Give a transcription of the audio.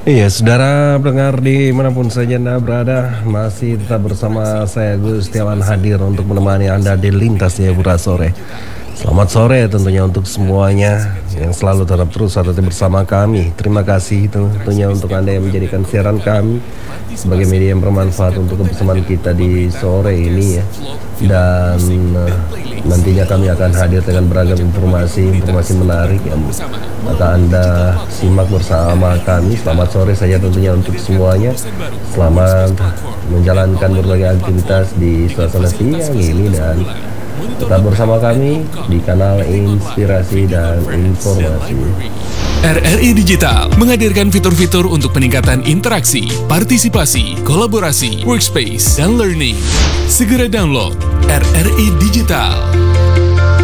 Iya, saudara pendengar dimanapun saja Anda berada, masih tetap bersama saya Gus Setiawan hadir untuk menemani Anda di Lintas Jayapura Sore. Selamat sore tentunya untuk semuanya yang selalu tetap terus ada bersama kami. Terima kasih tentunya untuk Anda yang menjadikan siaran kami sebagai media yang bermanfaat untuk kebersamaan kita di sore ini ya. Dan nantinya kami akan hadir dengan beragam informasi menarik yang akan Anda simak bersama kami. Selamat sore saja tentunya untuk semuanya. Selamat menjalankan berbagai aktivitas di suasana siang ini dan tetap bersama kami di kanal Inspirasi dan Informasi. RRI Digital menghadirkan fitur-fitur untuk peningkatan interaksi, partisipasi, kolaborasi, workspace, dan learning. Segera download RRI Digital.